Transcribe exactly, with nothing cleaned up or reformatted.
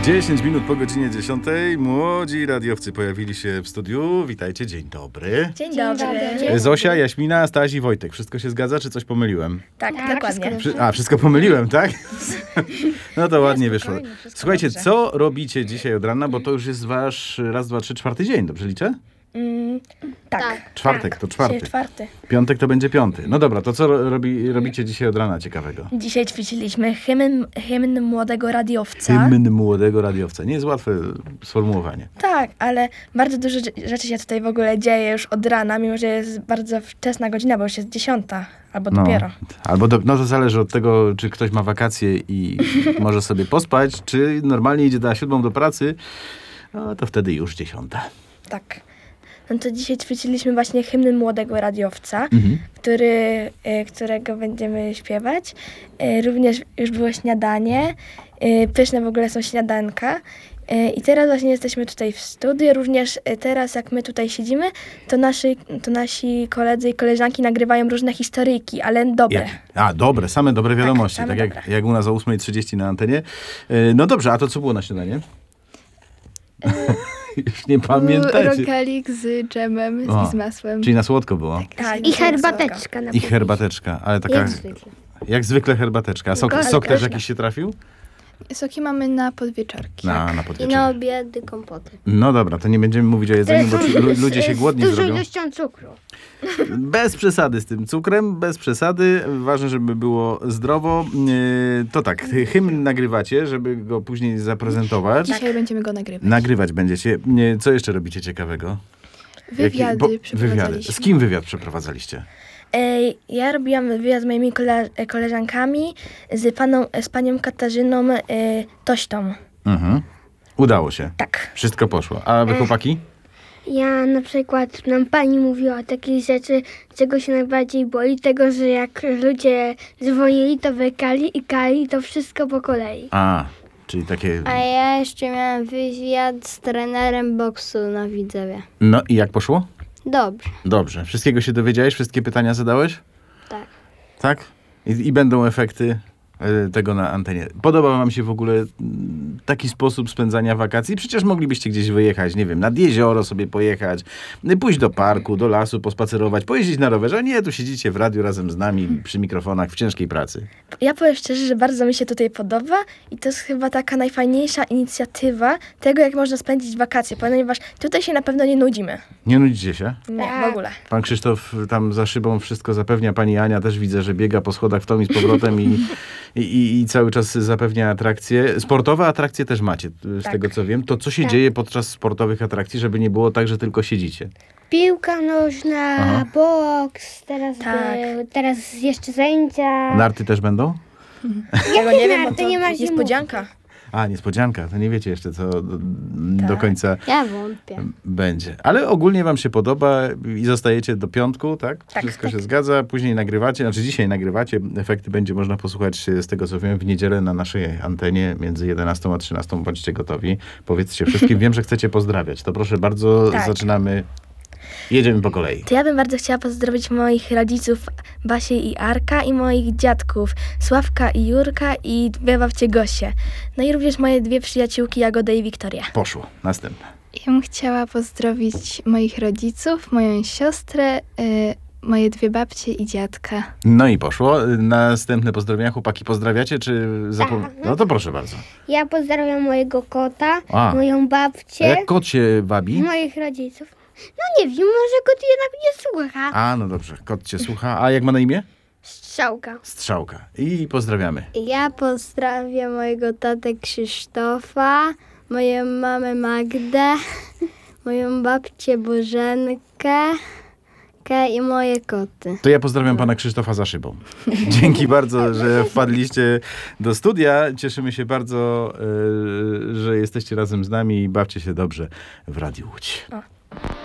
dziesięć minut po godzinie dziesiątej. Młodzi radiowcy pojawili się w studiu. Witajcie, dzień dobry. Dzień dobry. Dzień Zosia, Jaśmina, Staś i Wojtek. Wszystko się zgadza, czy coś pomyliłem? Tak, Tak, dokładnie. Wszy- A, wszystko pomyliłem, tak? No to ładnie wyszło. spokojnie, wszystko Słuchajcie, dobrze. co robicie dzisiaj od rana, bo to już jest wasz raz, dwa, trzy, czwarty dzień, dobrze liczę? Mm, tak. Tak. Czwartek to Dzisiaj czwarty. czwarty. Piątek to będzie piąty. No dobra, to co ro- robi, robicie dzisiaj od rana ciekawego? Dzisiaj ćwiczyliśmy hymn, hymn młodego radiowca. Hymn młodego radiowca. Nie jest łatwe sformułowanie. Tak, ale bardzo dużo rze- rzeczy się tutaj w ogóle dzieje już od rana, mimo że jest bardzo wczesna godzina, bo już jest dziesiąta, albo No, dopiero. albo do, no to zależy od tego, czy ktoś ma wakacje i może sobie pospać, czy normalnie idzie na siódmą do pracy, no to wtedy już dziesiąta. Tak. No to dzisiaj ćwiczyliśmy właśnie hymn młodego radiowca, Mhm. który, y, którego będziemy śpiewać. Y, również już było śniadanie. Y, pyszne w ogóle są śniadanka. Y, I teraz właśnie jesteśmy tutaj w studiu. Również y, teraz, jak my tutaj siedzimy, to nasi, to nasi koledzy i koleżanki nagrywają różne historyjki, ale dobre. Jak, a, dobre, same dobre wiadomości, tak, same jak, dobre. jak u nas o ósma trzydzieści na antenie. E, No dobrze, a to co było na śniadanie? Już nie pamiętacie. Rogalik z dżemem O, i z masłem. Czyli na słodko było. Tak, I tak, herbateczka na I pewno. herbateczka, ale taka Jak zwykle. jak zwykle herbateczka. A sok, Tylko sok też herbateczka. jakiś się trafił? Soki mamy na podwieczorki. Na, na I na podwieczorek. obiady kompoty. No dobra, to nie będziemy mówić o jedzeniu, bo ci- lu- ludzie się głodni Z dużą zrobią. ilością cukru. Bez przesady z tym cukrem, bez przesady. Ważne, żeby było zdrowo. Yy, To tak, hymn nagrywacie, żeby go później zaprezentować. Dzisiaj będziemy go nagrywać. Nagrywać będziecie. Yy, Co jeszcze robicie ciekawego? Wywiady Jakie- bo- przeprowadzaliśmy. wywiady. Z kim wywiad przeprowadzaliście? Ej, Ja robiłam wywiad z moimi kole- koleżankami, z, paną, z panią Katarzyną y, Tośtą. Mhm. Udało się. Tak. Wszystko poszło. A wy chłopaki? Ja na przykład, nam pani mówiła o takiej rzeczy, czego się najbardziej boi, tego, że jak ludzie dzwonili, to wykali i kali, to wszystko po kolei. A, czyli takie... A ja jeszcze miałam wywiad z trenerem boksu na Widzewie. No i jak poszło? Dobrze. Dobrze. Wszystkiego się dowiedziałeś? Wszystkie pytania zadałeś? Tak. Tak? I, i będą efekty e, tego na antenie. Podoba wam się w ogóle mm, taki sposób spędzania wakacji? Przecież moglibyście gdzieś wyjechać, nie wiem, nad jezioro sobie pojechać, y, pójść do parku, do lasu, pospacerować, pojeździć na rowerze. A nie, tu siedzicie w radiu razem z nami przy mikrofonach w ciężkiej pracy. Ja powiem szczerze, że bardzo mi się tutaj podoba i to jest chyba taka najfajniejsza inicjatywa tego, jak można spędzić wakacje, ponieważ tutaj się na pewno nie nudzimy. Nie nudzicie się? Nie, w ogóle. Pan Krzysztof tam za szybą wszystko zapewnia. Pani Ania też widzę, że biega po schodach w tom i z powrotem i, i, i, i cały czas zapewnia atrakcje. Sportowe atrakcje też macie, z Tak. tego co wiem. To co się dzieje podczas sportowych atrakcji, żeby nie było tak, że tylko siedzicie? Piłka nożna, Aha. boks, teraz, Tak. był- teraz jeszcze zajęcia. Narty też będą? Tego nie wiem, bo narty? to Nie ma niespodzianka. A, niespodzianka. To nie wiecie jeszcze, co do, do Tak. końca Ja wątpię. będzie. Ale ogólnie wam się podoba i zostajecie do piątku, tak? Tak, Wszystko tak. się zgadza. Później nagrywacie, znaczy dzisiaj nagrywacie. Efekty będzie można posłuchać z tego, co wiem, w niedzielę na naszej antenie między jedenastą a trzynastą. Bądźcie gotowi. Powiedzcie wszystkim. Wiem, że chcecie pozdrawiać. To proszę bardzo, Tak. zaczynamy. Jedziemy po kolei. To ja bym bardzo chciała pozdrowić moich rodziców Basię i Arka i moich dziadków Sławka i Jurka i dwie babcie Gosie. No i również moje dwie przyjaciółki Jagodę i Wiktorię. Poszło. Następne. Ja bym chciała pozdrowić moich rodziców, moją siostrę, y, moje dwie babcie i dziadka. No i poszło. Następne pozdrowienia. Chłopaki pozdrawiacie, czy zapom... No to proszę bardzo. Ja pozdrawiam mojego kota, A. moją A babcię, jak kot się wabi? moich rodziców. No nie wiem, może kot jednak nie słucha. A, no dobrze. Kot cię słucha. A jak ma na imię? Strzałka. Strzałka. I pozdrawiamy. Ja pozdrawiam mojego tatę Krzysztofa, moją mamę Magdę, moją babcię Bożenkę Ke i moje koty. To ja pozdrawiam pana Krzysztofa za szybą. Dzięki bardzo, że wpadliście do studia. Cieszymy się bardzo, yy, że jesteście razem z nami i bawcie się dobrze w Radiu Łódź. O.